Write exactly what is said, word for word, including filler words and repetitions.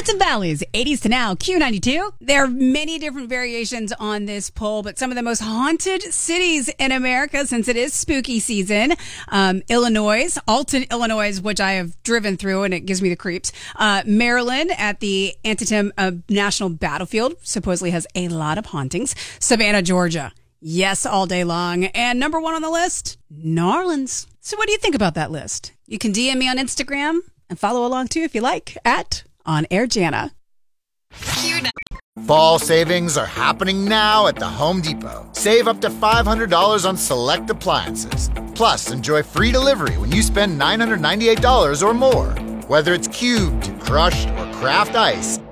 Highs and valleys, eighties to now, Q ninety-two. There are many different variations on this poll, but some of the most haunted cities in America since it is spooky season. Um, Illinois, Alton, Illinois, which I have driven through and it gives me the creeps. Uh, Maryland at the Antietam uh, National Battlefield supposedly has a lot of hauntings. Savannah, Georgia. Yes, all day long. And number one on the list, New Orleans. So what do you think about that list? You can D M me on Instagram and follow along too if you like at On Air Jana. Fall savings are happening now at the Home Depot. Save up to five hundred dollars on select appliances. Plus, enjoy free delivery when you spend nine hundred ninety-eight dollars or more. Whether it's cubed, crushed, or craft ice,